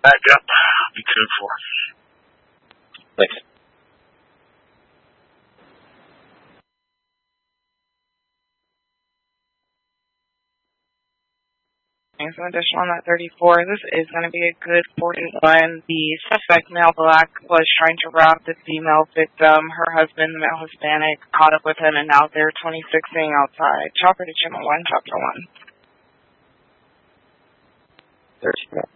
Back up. Be careful. Thanks. Some additional on that 34. This is going to be a good 41. The suspect, male black, was trying to rob the female victim. Her husband, male Hispanic, caught up with him, and now they're 26ing outside. Chopper to Channel 1, Chapter 1. 13.